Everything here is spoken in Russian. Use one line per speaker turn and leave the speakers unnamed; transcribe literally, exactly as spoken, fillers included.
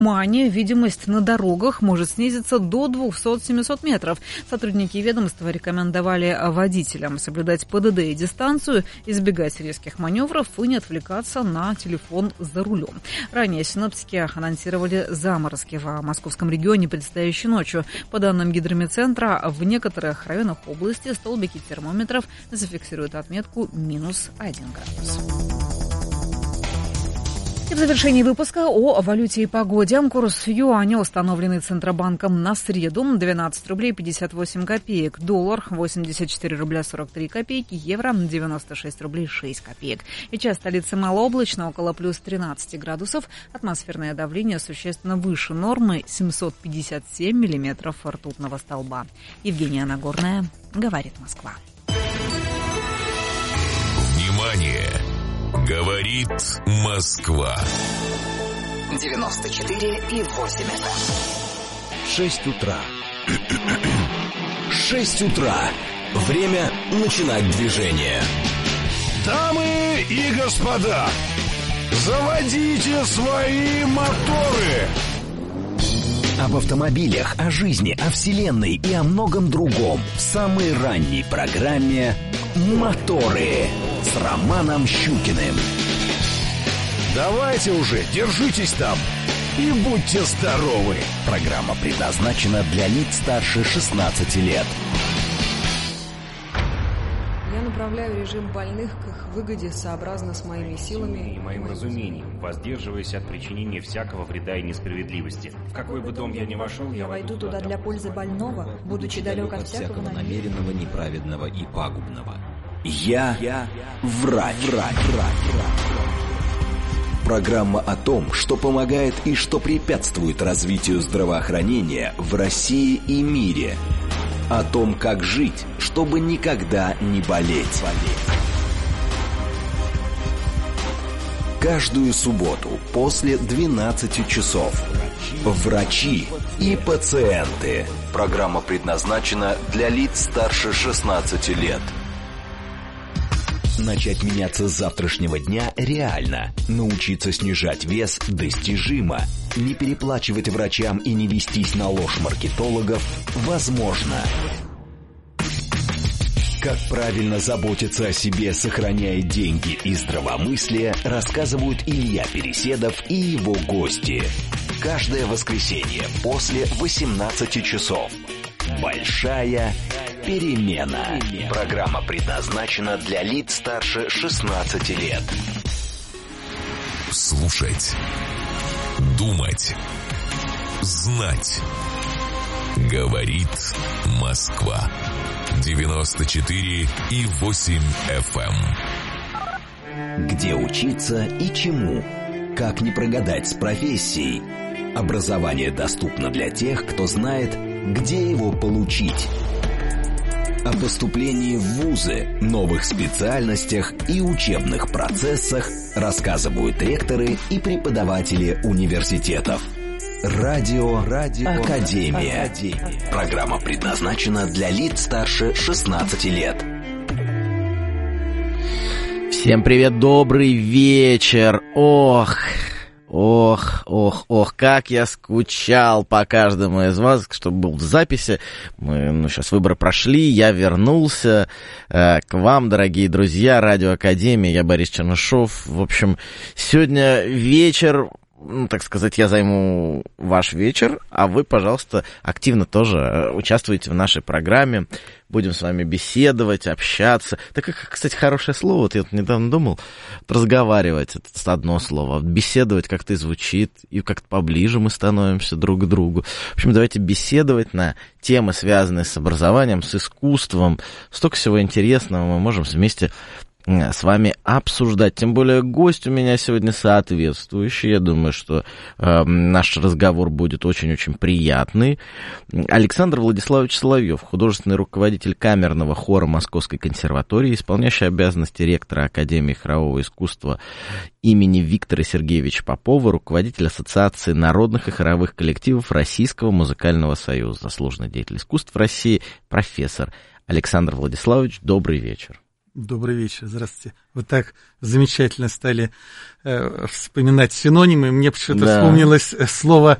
Тумане видимость на дорогах может снизиться до двухсот-семисот метров. Сотрудники ведомства рекомендовали водителям соблюдать ПДД и дистанцию, избегать резких маневров и не отвлекаться на телефон за рулем. Ранее синоптики анонсировали заморозки в московском регионе предстоящей ночью. По данным гидрометцентра, в некоторых районах области столбики термометров зафиксируют отметку минус один градус. И в завершении выпуска о валюте и погоде. Курс юаня, установленный Центробанком на среду, двенадцать рублей пятьдесят восемь копеек. Доллар восемьдесят четыре рубля сорок три копейки. Евро девяносто шесть рублей шесть копеек. И час столицы малооблачно, около плюс тринадцать градусов. Атмосферное давление существенно выше нормы, семьсот пятьдесят семь миллиметров ртутного столба. Евгения Нагорная, говорит Москва.
Внимание! Говорит Москва.
девяносто четыре и восемь эф эм.
Шесть утра. Шесть утра. Время начинать движение.
Дамы и господа, заводите свои моторы.
Об автомобилях, о жизни, о вселенной и о многом другом в самой ранней программе «Моторы» с Романом Щукиным.
Давайте уже, держитесь там и будьте здоровы.
Программа предназначена для лиц старше шестнадцати лет.
Я направляю режим больных к их выгоде сообразно с моими силами
и моим разумением, воздерживаясь от причинения всякого вреда и несправедливости. В какой бы дом я ни вошел, я
войду туда для пользы больного, будучи далек от всякого
намеренного, неправедного и пагубного. Я, я врач, врач, врач, врач. Программа о том, что помогает и что препятствует развитию здравоохранения в России и мире. О том, как жить, чтобы никогда не болеть. Каждую субботу после двенадцати часов. Врачи и пациенты. Программа предназначена для лиц старше шестнадцати лет. Начать меняться с завтрашнего дня реально. Научиться снижать вес достижимо. Не переплачивать врачам и не вестись на ложь маркетологов возможно. Как правильно заботиться о себе, сохраняя деньги и здравомыслие, рассказывают Илья Переседов и его гости. Каждое воскресенье после восемнадцати часов. Большая перемена. Программа предназначена для лиц старше шестнадцати лет.
Слушать. Думать. Знать. Говорит Москва. девяносто четыре и восемь эф эм.
Где учиться и чему? Как не прогадать с профессией? Образование доступно для тех, кто знает, где его получить. О поступлении в вузы, новых специальностях и учебных процессах рассказывают ректоры и преподаватели университетов. Радио, Радио Академия. Академия. Программа предназначена для лиц старше шестнадцати лет.
Всем привет, добрый вечер. Ох, ох, ох, ох, как я скучал по каждому из вас, чтобы был в записи. Мы, ну, сейчас выборы прошли, я вернулся э, к вам, дорогие друзья. Радио Академия, я Борис Чернышов. В общем, сегодня вечер, ну, так сказать, я займу ваш вечер, а вы, пожалуйста, активно тоже участвуйте в нашей программе. Будем с вами беседовать, общаться. Так как, кстати, хорошее слово, вот я вот недавно думал, разговаривать, это одно слово, беседовать как-то и звучит, и как-то поближе мы становимся друг к другу. В общем, давайте беседовать на темы, связанные с образованием, с искусством. Столько всего интересного мы можем вместе с вами обсуждать. Тем более гость у меня сегодня соответствующий. Я думаю, что э, наш разговор будет очень-очень приятный. Александр Владиславович Соловьев, художественный руководитель камерного хора Московской консерватории, исполняющий обязанности ректора Академии хорового искусства имени Виктора Сергеевича Попова, руководитель Ассоциации народных и хоровых коллективов Российского музыкального союза, заслуженный деятель искусств России, профессор. Александр Владиславович, добрый вечер.
Добрый вечер, здравствуйте. Вы так замечательно стали э, вспоминать синонимы. Мне почему-то да. вспомнилось слово